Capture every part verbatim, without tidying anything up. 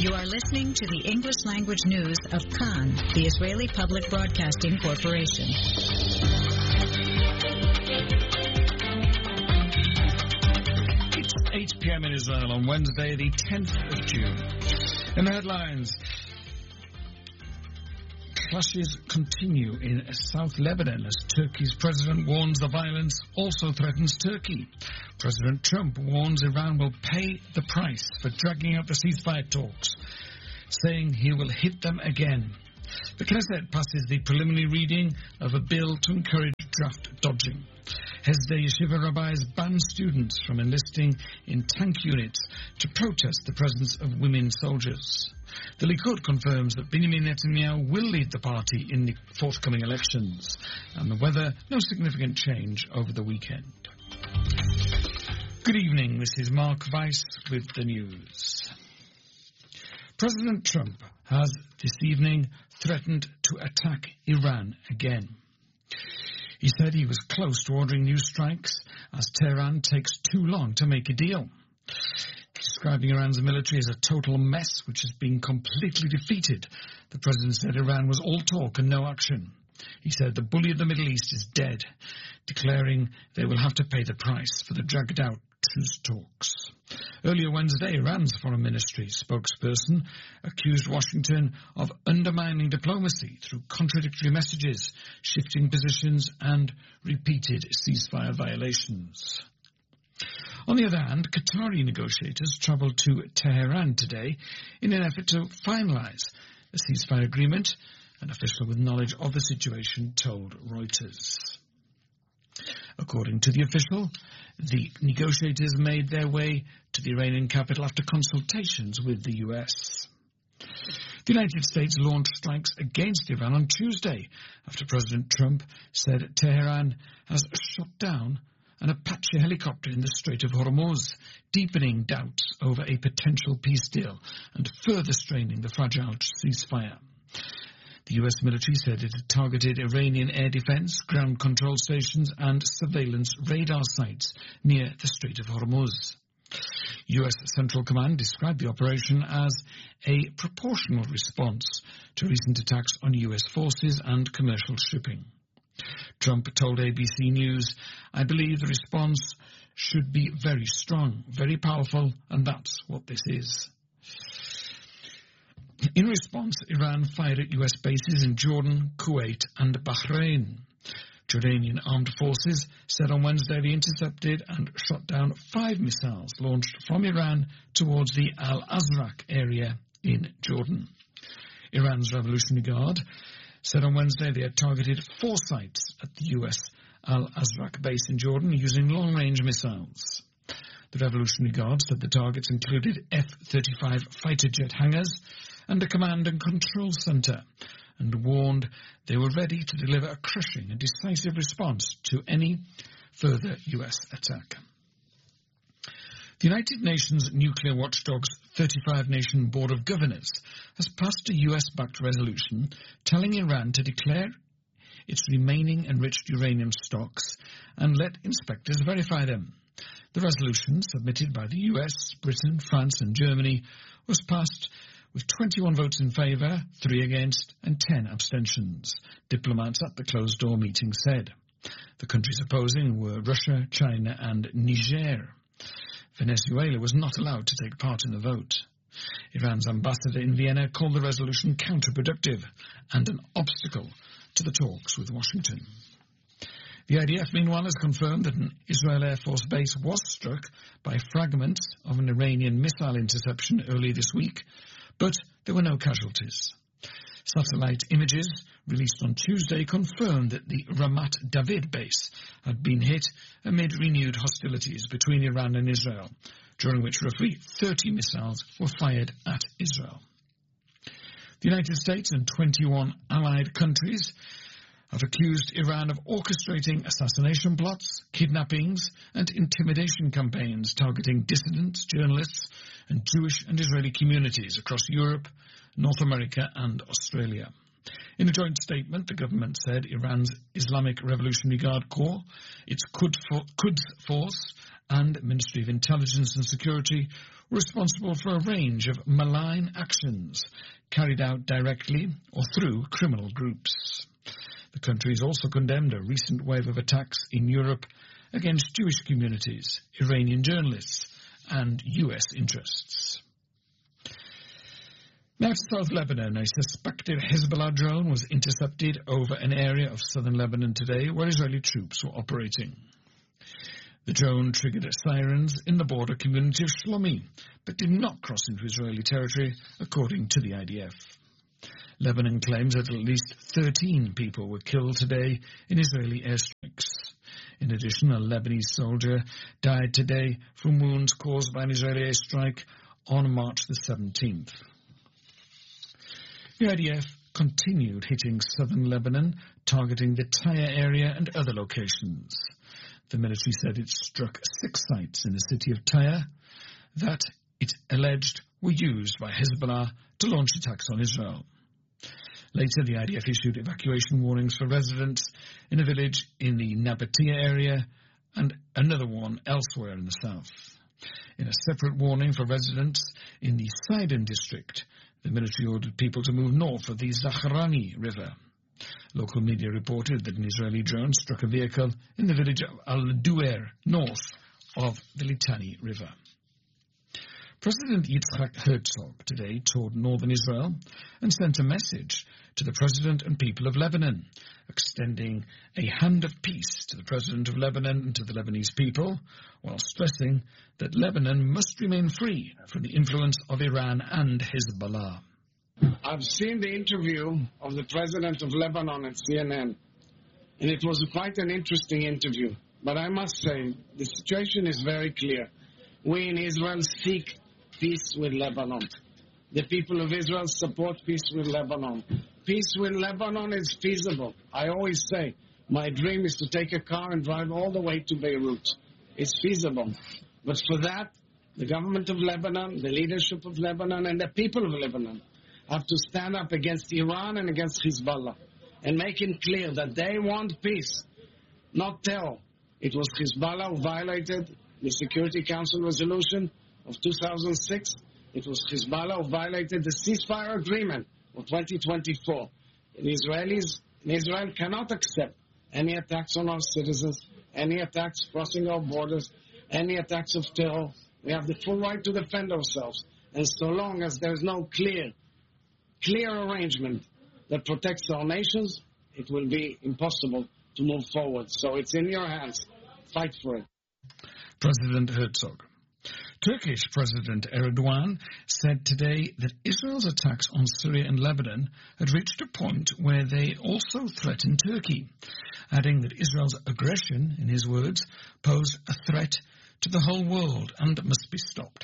You are listening to the English language news of Kan, the Israeli Public Broadcasting Corporation. It's eight p.m. in Israel on Wednesday, the tenth of June. In the headlines, clashes continue in South Lebanon as Turkey's president warns the violence also threatens Turkey. President Trump warns Iran will pay the price for dragging out the ceasefire talks, saying he will hit them again. The Knesset passes the preliminary reading of a bill to encourage draft dodging. Hesder Yeshiva rabbis ban students from enlisting in tank units to protest the presence of women soldiers. The Likud confirms that Benjamin Netanyahu will lead the party in the forthcoming elections. And the weather, no significant change over the weekend. Good evening, this is Mark Weiss with the news. President Trump has this evening threatened to attack Iran again. He said he was close to ordering new strikes as Tehran takes too long to make a deal. Describing Iran's military as a total mess which has been completely defeated, the president said Iran was all talk and no action. He said the bully of the Middle East is dead, declaring they will have to pay the price for the dragged-out truce talks. Earlier Wednesday, Iran's foreign ministry spokesperson accused Washington of undermining diplomacy through contradictory messages, shifting positions and repeated ceasefire violations. On the other hand, Qatari negotiators travelled to Tehran today in an effort to finalise a ceasefire agreement, an official with knowledge of the situation told Reuters. According to the official, the negotiators made their way to the Iranian capital after consultations with the U S. The United States launched strikes against Iran on Tuesday after President Trump said Tehran has shot down an Apache helicopter in the Strait of Hormuz, deepening doubts over a potential peace deal and further straining the fragile ceasefire. The U S military said it had targeted Iranian air defense, ground control stations and surveillance radar sites near the Strait of Hormuz. U S Central Command described the operation as a proportional response to recent attacks on U S forces and commercial shipping. Trump told A B C News, "I believe the response should be very strong, very powerful, and that's what this is." In response, Iran fired at U S bases in Jordan, Kuwait and Bahrain. Jordanian armed forces said on Wednesday they intercepted and shot down five missiles launched from Iran towards the Al-Azraq area in Jordan. Iran's Revolutionary Guard said on Wednesday they had targeted four sites at the U S Al-Azraq base in Jordan using long-range missiles. The Revolutionary Guard said the targets included F thirty-five fighter jet hangars and a command and control centre, and warned they were ready to deliver a crushing and decisive response to any further U S attack. The United Nations Nuclear Watchdog's thirty-five nation Board of Governors has passed a U S-backed resolution telling Iran to declare its remaining enriched uranium stocks and let inspectors verify them. The resolution, submitted by the U S, Britain, France and Germany, was passed with twenty-one votes in favour, three against and ten abstentions, diplomats at the closed-door meeting said. The countries opposing were Russia, China and Niger. Venezuela was not allowed to take part in the vote. Iran's ambassador in Vienna called the resolution counterproductive and an obstacle to the talks with Washington. The I D F, meanwhile, has confirmed that an Israel Air Force base was struck by fragments of an Iranian missile interception early this week, but there were no casualties. Satellite images released on Tuesday confirmed that the Ramat David base had been hit amid renewed hostilities between Iran and Israel, during which roughly thirty missiles were fired at Israel. The United States and twenty-one allied countries have accused Iran of orchestrating assassination plots, kidnappings and intimidation campaigns targeting dissidents, journalists and Jewish and Israeli communities across Europe, North America and Australia. In a joint statement, the government said Iran's Islamic Revolutionary Guard Corps, its Quds Force and Ministry of Intelligence and Security were responsible for a range of malign actions carried out directly or through criminal groups. The country has also condemned a recent wave of attacks in Europe against Jewish communities, Iranian journalists, and U S interests. Now to South Lebanon, a suspected Hezbollah drone was intercepted over an area of southern Lebanon today where Israeli troops were operating. The drone triggered sirens in the border community of Shlomi, but did not cross into Israeli territory, according to the I D F. Lebanon claims that at least thirteen people were killed today in Israeli airstrikes. In addition, a Lebanese soldier died today from wounds caused by an Israeli airstrike on March the seventeenth. The I D F continued hitting southern Lebanon, targeting the Tyre area and other locations. The military said it struck six sites in the city of Tyre that it alleged were used by Hezbollah to launch attacks on Israel. Later, the I D F issued evacuation warnings for residents in a village in the Nabatea area and another one elsewhere in the south. In a separate warning for residents in the Sidon district, the military ordered people to move north of the Zahrani River. Local media reported that an Israeli drone struck a vehicle in the village of Al-Duer, north of the Litani River. President Yitzhak Herzog today toured northern Israel and sent a message to the president and people of Lebanon, extending a hand of peace to the president of Lebanon and to the Lebanese people, while stressing that Lebanon must remain free from the influence of Iran and Hezbollah. I've seen the interview of the president of Lebanon at C N N, and it was quite an interesting interview. But I must say, the situation is very clear. We in Israel seek peace with Lebanon. The people of Israel support peace with Lebanon. Peace with Lebanon is feasible. I always say, my dream is to take a car and drive all the way to Beirut. It's feasible. But for that, the government of Lebanon, the leadership of Lebanon, and the people of Lebanon have to stand up against Iran and against Hezbollah and make it clear that they want peace, not terror. It was Hezbollah who violated the Security Council resolution of two thousand six. It was Hezbollah who violated the ceasefire agreement of twenty twenty-four. The Israelis in Israel cannot accept any attacks on our citizens, any attacks crossing our borders, any attacks of terror. We have the full right to defend ourselves. And so long as there is no clear, clear arrangement that protects our nations, it will be impossible to move forward. So it's in your hands. Fight for it. President Herzog. Turkish President Erdogan said today that Israel's attacks on Syria and Lebanon had reached a point where they also threatened Turkey, adding that Israel's aggression, in his words, posed a threat to the whole world and must be stopped.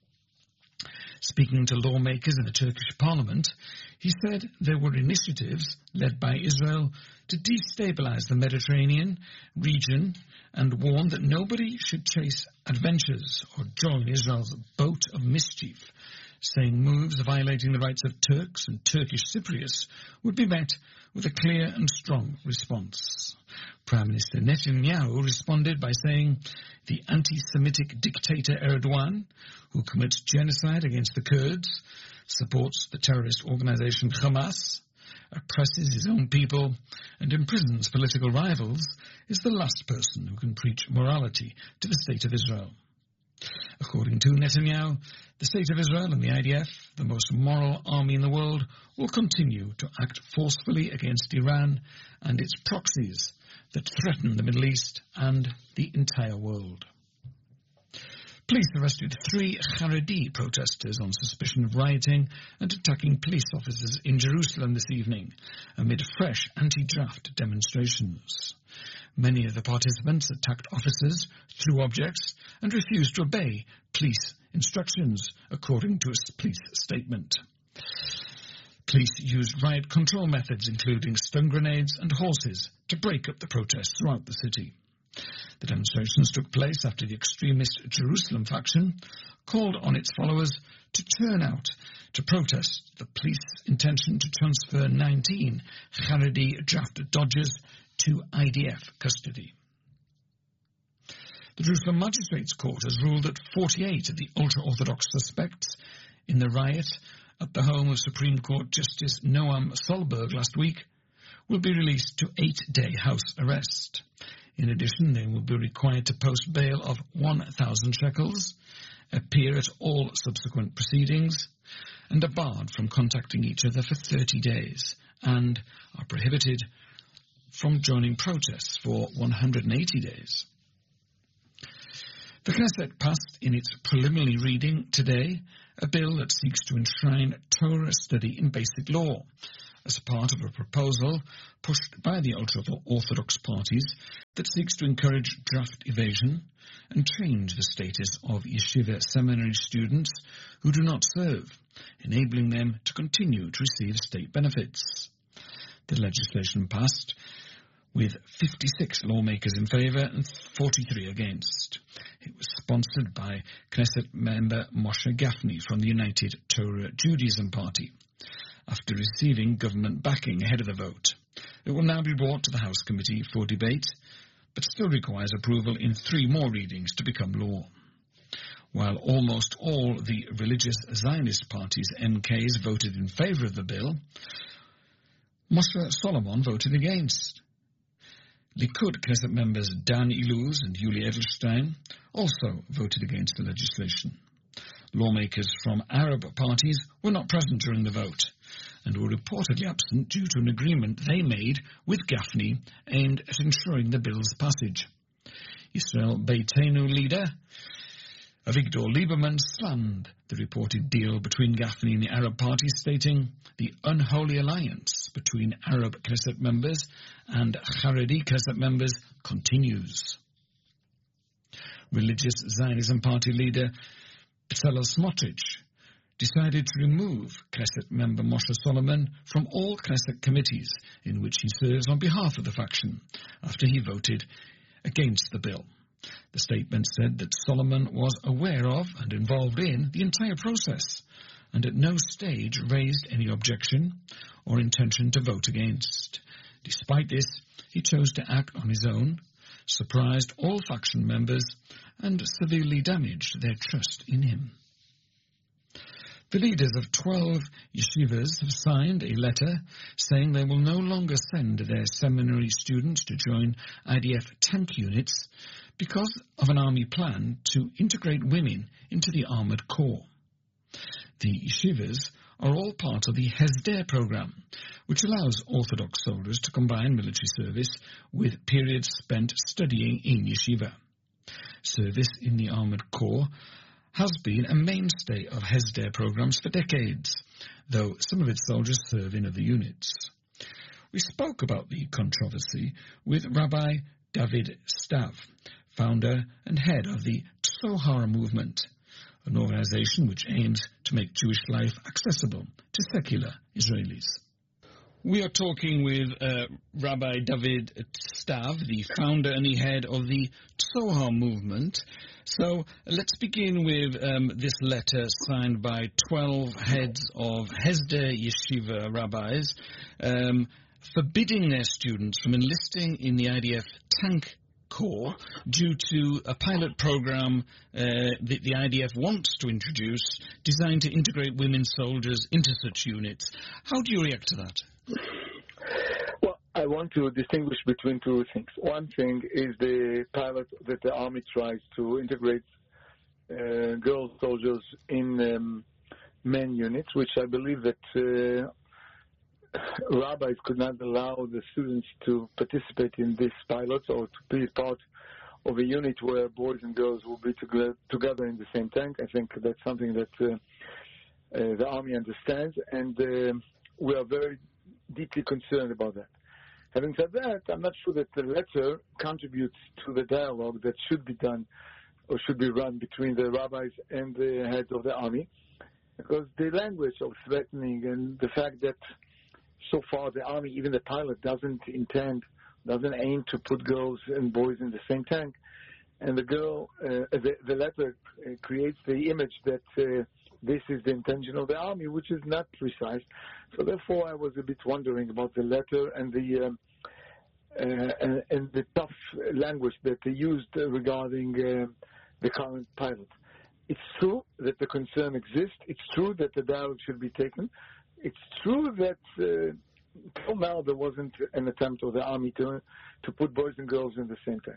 Speaking to lawmakers in the Turkish parliament, he said there were initiatives led by Israel to destabilize the Mediterranean region and warned that nobody should chase adventures or join Israel's boat of mischief, saying moves violating the rights of Turks and Turkish Cypriots would be met with a clear and strong response. Prime Minister Netanyahu responded by saying the anti-Semitic dictator Erdogan, who commits genocide against the Kurds, supports the terrorist organization Hamas, oppresses his own people, and imprisons political rivals, is the last person who can preach morality to the State of Israel. According to Netanyahu, the State of Israel and the I D F, the most moral army in the world, will continue to act forcefully against Iran and its proxies that threaten the Middle East and the entire world. Police arrested three Haredi protesters on suspicion of rioting and attacking police officers in Jerusalem this evening, amid fresh anti-draft demonstrations. Many of the participants attacked officers, threw objects, and refused to obey police instructions, according to a police statement. Police used riot control methods, including stun grenades and horses, to break up the protests throughout the city. The demonstrations took place after the extremist Jerusalem faction called on its followers to turn out to protest the police's intention to transfer nineteen Haredi draft dodgers to I D F custody. The Jerusalem Magistrates Court has ruled that forty-eight of the ultra-Orthodox suspects in the riot at the home of Supreme Court Justice Noam Solberg last week will be released to eight-day house arrest. In addition, they will be required to post bail of one thousand shekels, appear at all subsequent proceedings, and are barred from contacting each other for thirty days, and are prohibited from joining protests for one hundred eighty days. The Knesset passed in its preliminary reading today a bill that seeks to enshrine Torah study in basic law, as part of a proposal pushed by the ultra-Orthodox parties that seeks to encourage draft evasion and change the status of yeshiva seminary students who do not serve, enabling them to continue to receive state benefits. The legislation passed with fifty-six lawmakers in favour and forty-three against. It was sponsored by Knesset member Moshe Gafni from the United Torah Judaism Party, after receiving government backing ahead of the vote. It will now be brought to the House Committee for debate, but still requires approval in three more readings to become law. While almost all the religious Zionist parties' M Ks voted in favour of the bill, Moshe Solomon voted against. Likud Knesset members Dan Iluz and Yuli Edelstein also voted against the legislation. Lawmakers from Arab parties were not present during the vote and were reportedly absent due to an agreement they made with Gafni aimed at ensuring the bill's passage. Israel Beitenu leader Avigdor Lieberman slammed the reported deal between Gafni and the Arab parties, stating the unholy alliance between Arab Knesset members and Haredi Knesset members continues. Religious Zionism party leader Bezalel Smotrich decided to remove Knesset member Moshe Solomon from all Knesset committees in which he serves on behalf of the faction after he voted against the bill. The statement said that Solomon was aware of and involved in the entire process and at no stage raised any objection or intention to vote against. Despite this, he chose to act on his own, surprised all faction members, and severely damaged their trust in him. The leaders of twelve yeshivas have signed a letter saying they will no longer send their seminary students to join I D F tank units because of an army plan to integrate women into the armoured corps. The yeshivas are all part of the Hesder program, which allows Orthodox soldiers to combine military service with periods spent studying in yeshiva. Service in the armoured corps has been a mainstay of Hesder programs for decades, though some of its soldiers serve in other units. We spoke about the controversy with Rabbi David Stav, founder and head of the Tzohar movement, an organization which aims to make Jewish life accessible to secular Israelis. We are talking with uh, Rabbi David Stav, the founder and the head of the Tzohar movement. So let's begin with um, this letter signed by twelve heads of Hesder Yeshiva rabbis, um, forbidding their students from enlisting in the I D F tank corps due to a pilot program uh, that the I D F wants to introduce, designed to integrate women soldiers into such units. How do you react to that? Well, I want to distinguish between two things. One thing is the pilot that the Army tries to integrate uh, girl soldiers in um, men units, which I believe that uh, rabbis could not allow the students to participate in this pilot or to be part of a unit where boys and girls will be together, together in the same tank. I think that's something that uh, uh, the Army understands, and uh, we are very deeply concerned about that. Having said that, I'm not sure that the letter contributes to the dialogue that should be done or should be run between the rabbis and the heads of the army, because the language of threatening and the fact that so far the army, even the pilot, doesn't intend, doesn't aim to put girls and boys in the same tank, and the girl, uh, the, the letter uh, creates the image that uh, this is the intention of the army, which is not precise. So therefore, I was a bit wondering about the letter and the um, and, and the tough language that they used regarding uh, the current pilot. It's true that the concern exists. It's true that the dialogue should be taken. It's true that uh, till now there wasn't an attempt of the Army to, to put boys and girls in the same tank.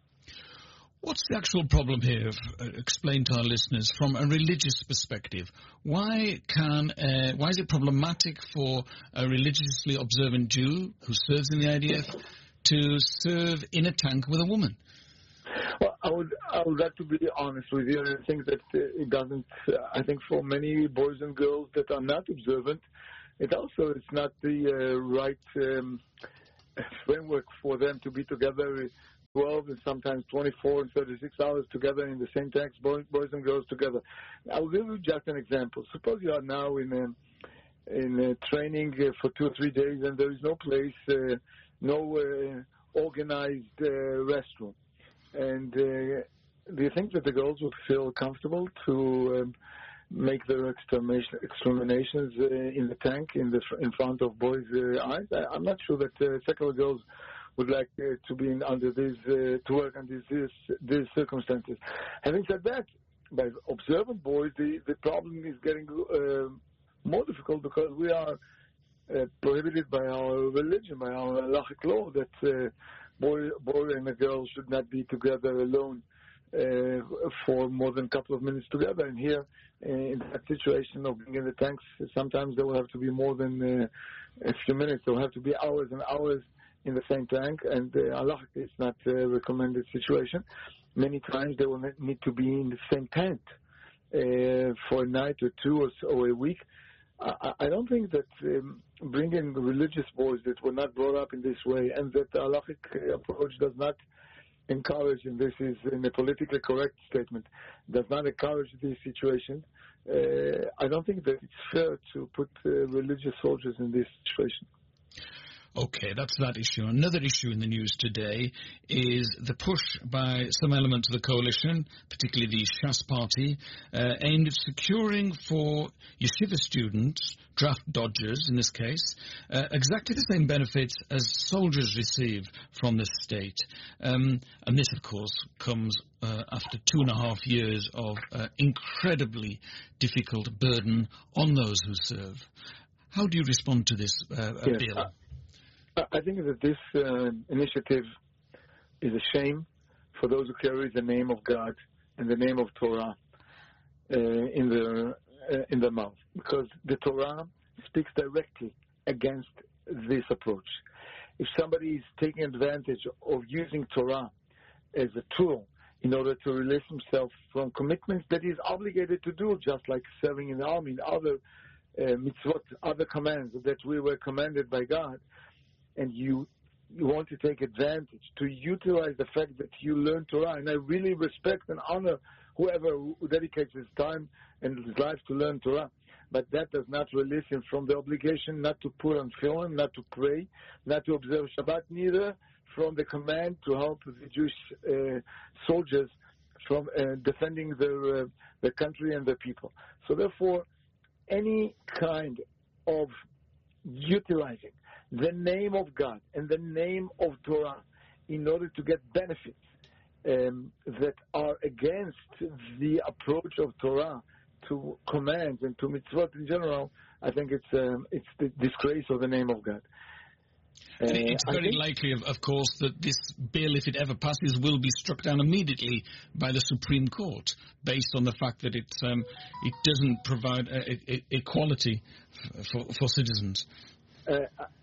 What's the actual problem here? Uh, explain to our listeners from a religious perspective. Why can uh, why is it problematic for a religiously observant Jew who serves in the I D F to serve in a tank with a woman? Well, I would I would like to be honest with you, and I think that uh, it doesn't. Uh, I think for many boys and girls that are not observant, it also is not the uh, right um, framework for them to be together twelve and sometimes twenty-four and thirty-six hours together in the same tanks, boys, boys and girls together. I'll give you just an example. Suppose you are now in a, in a training uh, for two or three days, and there is no place, uh, no uh, organized uh, restroom. And uh, do you think that the girls would feel comfortable to um, make their extermination, exterminations uh, in the tank in the in front of boys' uh, eyes? I, I'm not sure that uh, secular girls would like uh, to be in under these uh, to work under these these circumstances. Having said that, by observant boys, the, the problem is getting uh, more difficult because we are uh, prohibited by our religion, by our halachic law, that uh, boy, boy and a girl should not be together alone uh, for more than a couple of minutes together. And here, uh, in that situation of being in the tanks, sometimes there will have to be more than uh, a few minutes. There will have to be hours and hours in the same tank, and uh, Allah is not a recommended situation. Many times they will need to be in the same tent uh, for a night or two or, so, or a week. I, I don't think that um, bringing religious boys that were not brought up in this way and that the halachic approach does not encourage, and this is in a politically correct statement, does not encourage this situation, uh, I don't think that it's fair to put uh, religious soldiers in this situation. Okay, that's that issue. Another issue in the news today is the push by some elements of the coalition, particularly the Shas Party, uh, aimed at securing for yeshiva students, draft dodgers in this case, uh, exactly the same benefits as soldiers receive from the state. Um, and this, of course, comes uh, after two and a half years of uh, incredibly difficult burden on those who serve. How do you respond to this uh, yes, bill? Uh- I think that this uh, initiative is a shame for those who carry the name of God and the name of Torah uh, in their uh, in their mouth, because the Torah speaks directly against this approach. If somebody is taking advantage of using Torah as a tool in order to release himself from commitments that he is obligated to do, just like serving in the army and other uh, mitzvot, other commands that we were commanded by God, and you you want to take advantage, to utilize the fact that you learn Torah. And I really respect and honor whoever who dedicates his time and his life to learn Torah. But that does not release him from the obligation not to put on film, not to pray, not to observe Shabbat, neither from the command to help the Jewish uh, soldiers from uh, defending their, uh, their country and their people. So therefore, any kind of utilizing the name of God and the name of Torah in order to get benefits um, that are against the approach of Torah to commands and to mitzvot in general, I think it's um, it's the disgrace of the name of God. Uh, and it's very think, likely, of, of course, that this bill, if it ever passes, will be struck down immediately by the Supreme Court, based on the fact that it um, it doesn't provide uh, equality for, for citizens. Uh,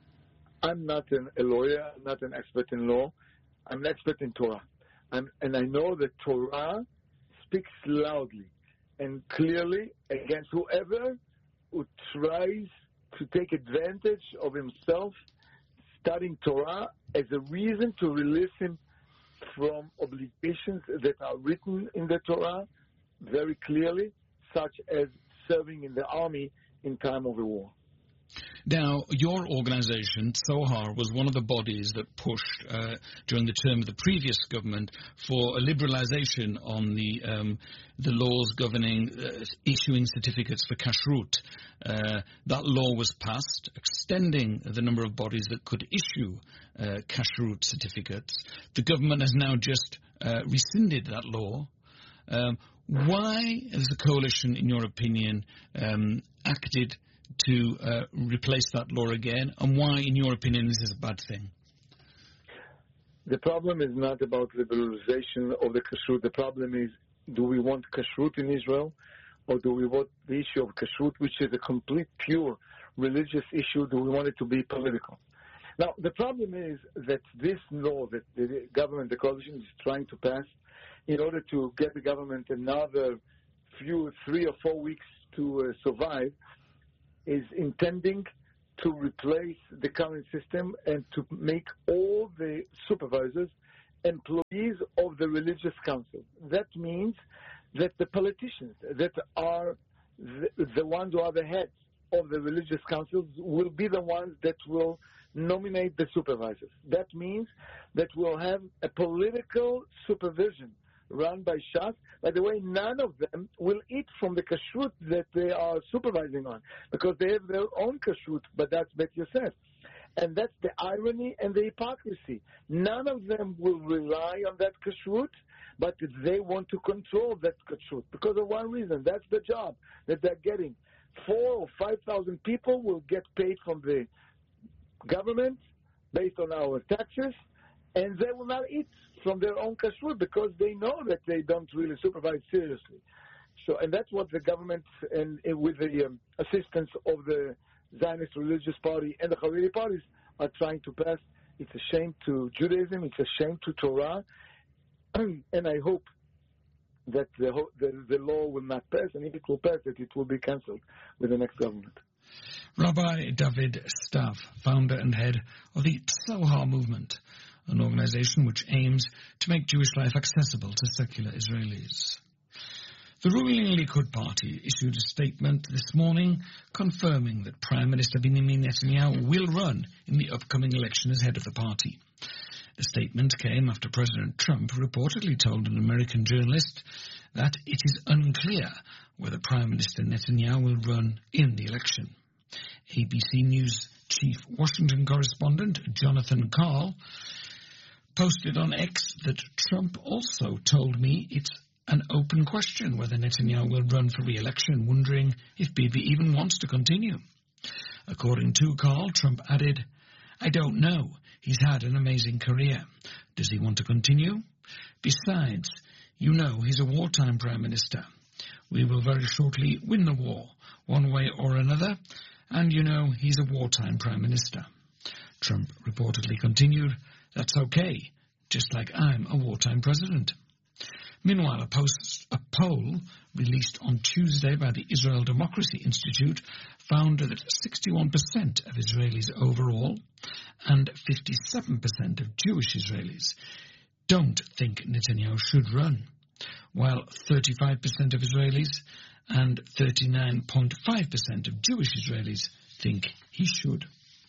I'm not an, a lawyer, I'm not an expert in law. I'm an expert in Torah. I'm, and I know that Torah speaks loudly and clearly against whoever who tries to take advantage of himself studying Torah as a reason to release him from obligations that are written in the Torah very clearly, such as serving in the army in time of a war. Now, your organisation, Tzohar, was one of the bodies that pushed uh, during the term of the previous government for a liberalisation on the um, the laws governing uh, issuing certificates for kashrut. Uh, that law was passed, extending the number of bodies that could issue uh, kashrut certificates. The government has now just uh, rescinded that law. Um, why has the coalition, in your opinion, um, acted to uh, replace that law again, and why, in your opinion, this is a bad thing? The problem is not about liberalization of the kashrut. The problem is, do we want kashrut in Israel, or do we want the issue of kashrut, which is a complete, pure religious issue, do we want it to be political? Now, the problem is that this law that the government, the coalition is trying to pass, in order to get the government another few, three or four weeks to uh, survive, is intending to replace the current system and to make all the supervisors employees of the religious council. That means that the politicians that are the, the ones who are the heads of the religious councils will be the ones that will nominate the supervisors. That means that we'll have a political supervision run by Shas. By the way, none of them will eat from the kashrut that they are supervising on, because they have their own kashrut, but that's Bet Yosef. And that's the irony and the hypocrisy. None of them will rely on that kashrut, but they want to control that kashrut because of one reason. That's the job that they're getting. Four or five thousand people will get paid from the government based on our taxes, and they will not eat from their own kashrut because they know that they don't really supervise seriously. So, and that's what the government, and, and with the um, assistance of the Zionist Religious Party and the Haredi parties, are trying to pass. It's a shame to Judaism. It's a shame to Torah. And I hope that the, the, the law will not pass, and if it will pass, that it will be cancelled with the next government. Rabbi David Stav, founder and head of the Tzohar movement, an organization which aims to make Jewish life accessible to secular Israelis. The ruling Likud party issued a statement this morning confirming that Prime Minister Benjamin Netanyahu will run in the upcoming election as head of the party. The statement came after President Trump reportedly told an American journalist that it is unclear whether Prime Minister Netanyahu will run in the election. A B C News chief Washington correspondent Jonathan Karl posted on X that Trump also told me it's an open question whether Netanyahu will run for re-election, wondering if Bibi even wants to continue. According to Karl, Trump added, "I don't know. He's had an amazing career. Does he want to continue? Besides, you know he's a wartime prime minister. We will very shortly win the war, one way or another, and you know he's a wartime prime minister." Trump reportedly continued, "That's okay, just like I'm a wartime president." Meanwhile, a, post, a poll released on Tuesday by the Israel Democracy Institute found that sixty-one percent of Israelis overall and fifty-seven percent of Jewish Israelis don't think Netanyahu should run, while thirty-five percent of Israelis and thirty-nine point five percent of Jewish Israelis think he should.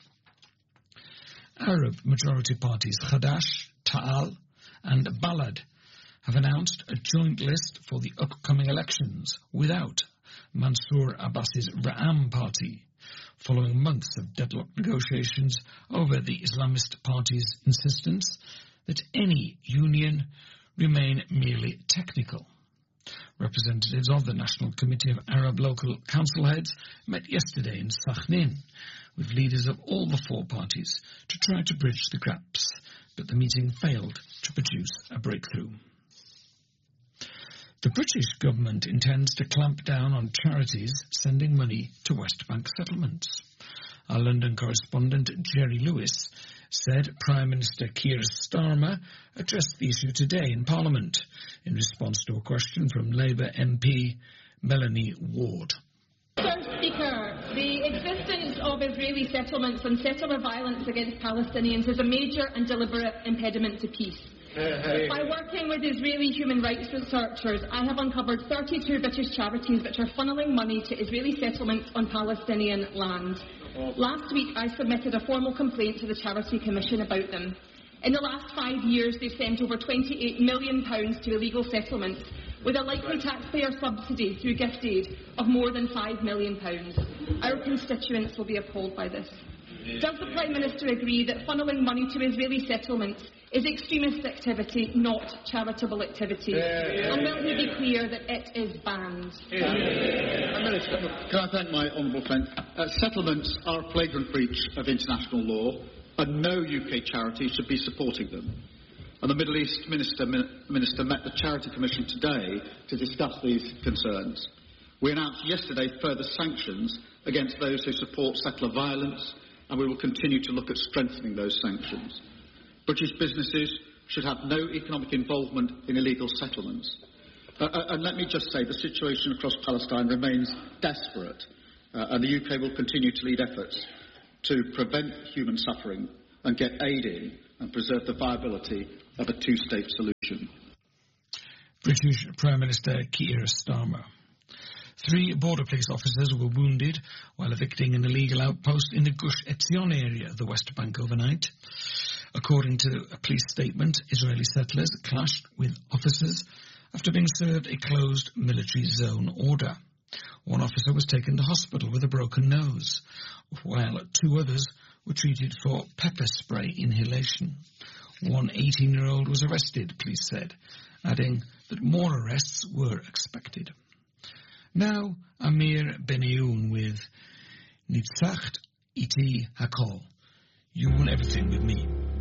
Arab majority parties Hadash, Ta'al and Balad have announced a joint list for the upcoming elections without Mansour Abbas's Ra'am party, following months of deadlocked negotiations over the Islamist party's insistence that any union remain merely technical. Representatives of the National Committee of Arab Local Council Heads met yesterday in Sakhnin with leaders of all the four parties to try to bridge the gaps, but the meeting failed to produce a breakthrough. The British government intends to clamp down on charities sending money to West Bank settlements. Our London correspondent Jerry Lewis said Prime Minister Keir Starmer addressed the issue today in Parliament in response to a question from Labour M P Melanie Ward. Mr Speaker, the existence of Israeli settlements and settler violence against Palestinians is a major and deliberate impediment to peace. By working with Israeli human rights researchers, I have uncovered thirty-two British charities which are funnelling money to Israeli settlements on Palestinian land. Last week I submitted a formal complaint to the Charity Commission about them. In the last five years they've sent over twenty-eight million pounds to illegal settlements, with a likely taxpayer subsidy through gift aid of more than five million pounds. Our constituents will be appalled by this. Does the Prime Minister agree that funnelling money to Israeli settlements is extremist activity, not charitable activity? Yeah. And will he be clear that it is banned? Yeah. Prime Minister, can I thank my honourable friend? Uh, settlements are a flagrant breach of international law, and no U K charity should be supporting them. And the Middle East Minister, Minister met the Charity Commission today to discuss these concerns. We announced yesterday further sanctions against those who support settler violence, and we will continue to look at strengthening those sanctions. British businesses should have no economic involvement in illegal settlements. Uh, and let me just say, the situation across Palestine remains desperate, uh, and the U K will continue to lead efforts to prevent human suffering and get aid in and preserve the viability of a two-state solution. British Prime Minister Keir Starmer. Three border police officers were wounded while evicting an illegal outpost in the Gush Etzion area of the West Bank overnight. According to a police statement, Israeli settlers clashed with officers after being served a closed military zone order. One officer was taken to hospital with a broken nose, while two others were treated for pepper spray inhalation. One eighteen-year-old was arrested, police said, adding that more arrests were expected. Now, Amir Benayoun with Nitzacht Iti Hakol. You won everything with me.